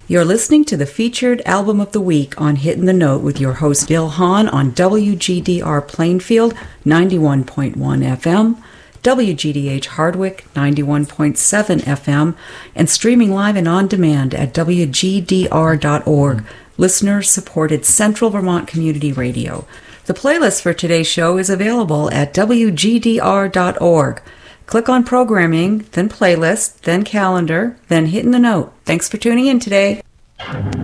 You're listening to the featured album of the week on Hittin' the Note with your host Bill Hahn on WGDR Plainfield 91.1 FM, WGDH Hardwick 91.7 FM, and streaming live and on demand at WGDR.org, listener-supported Central Vermont Community Radio. The playlist for today's show is available at WGDR.org. Click on Programming, then Playlist, then Calendar, then Hittin' the Note. Thanks for tuning in today.